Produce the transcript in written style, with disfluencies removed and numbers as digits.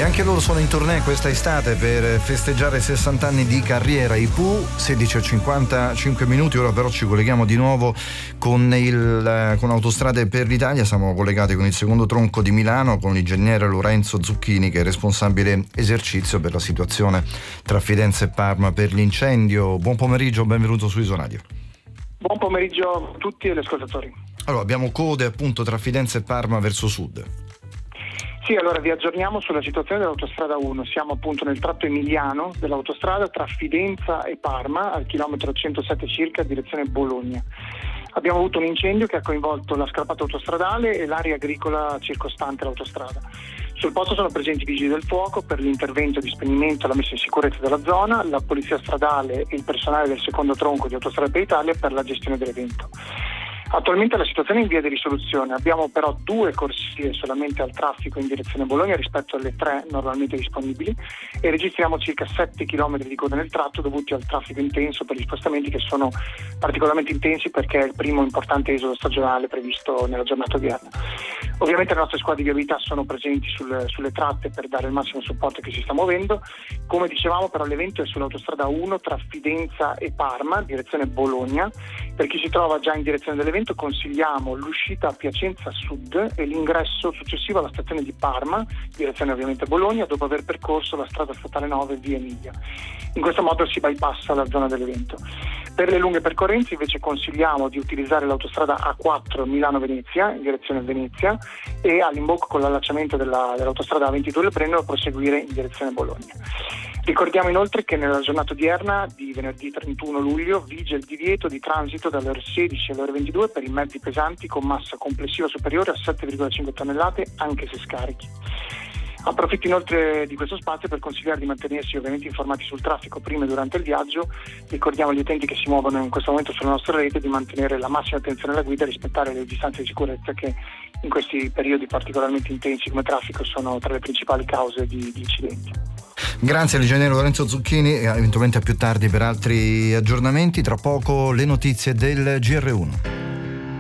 E anche loro sono in tournée questa estate per festeggiare i 60 anni di carriera. I Pooh, 16:55. Ora però ci colleghiamo di nuovo con Autostrade per l'Italia. Siamo collegati con il secondo tronco di Milano, con l'ingegnere Lorenzo Zucchini, che è responsabile esercizio per la situazione tra Fidenza e Parma per l'incendio. Buon pomeriggio, benvenuto su Isoradio. Buon pomeriggio a tutti e agli ascoltatori. Allora, abbiamo code appunto tra Fidenza e Parma verso sud. Sì, allora vi aggiorniamo sulla situazione dell'autostrada 1. Siamo appunto nel tratto emiliano dell'autostrada tra Fidenza e Parma, al chilometro 107 circa, direzione Bologna. Abbiamo avuto un incendio che ha coinvolto la scarpata autostradale e l'area agricola circostante l'autostrada. Sul posto sono presenti vigili del fuoco per l'intervento di spegnimento e la messa in sicurezza della zona, la polizia stradale e il personale del secondo tronco di Autostrade per l'Italia per la gestione dell'evento. Attualmente la situazione è in via di risoluzione, abbiamo però 2 corsie solamente al traffico in direzione Bologna rispetto alle 3 normalmente disponibili e registriamo circa 7 km di coda nel tratto dovuti al traffico intenso per gli spostamenti che sono particolarmente intensi perché è il primo importante esodo stagionale previsto nella giornata odierna. Ovviamente le nostre squadre di viabilità sono presenti sulle tratte per dare il massimo supporto che si sta muovendo. Come dicevamo però l'evento è sull'autostrada 1 tra Fidenza e Parma, direzione Bologna. Per chi si trova già in direzione dell'evento consigliamo l'uscita a Piacenza Sud e l'ingresso successivo alla stazione di Parma, direzione ovviamente Bologna, dopo aver percorso la strada statale 9 via Emilia. In questo modo si bypassa la zona dell'evento. Per le lunghe percorrenze invece consigliamo di utilizzare l'autostrada A4 Milano-Venezia in direzione Venezia e all'imbocco con l'allacciamento dell'autostrada A22 Le Brennero proseguire in direzione Bologna. Ricordiamo inoltre che nella giornata odierna di venerdì 31 luglio vige il divieto di transito dalle ore 16 alle ore 22 per i mezzi pesanti con massa complessiva superiore a 7,5 tonnellate anche se scarichi. Approfitto inoltre di questo spazio per consigliare di mantenersi ovviamente informati sul traffico prima e durante il viaggio. Ricordiamo agli utenti che si muovono in questo momento sulla nostra rete di mantenere la massima attenzione alla guida e rispettare le distanze di sicurezza che in questi periodi particolarmente intensi come traffico sono tra le principali cause di incidenti. Grazie all'ingegnere Lorenzo Zucchini, eventualmente a più tardi per altri aggiornamenti. Tra poco le notizie del GR1.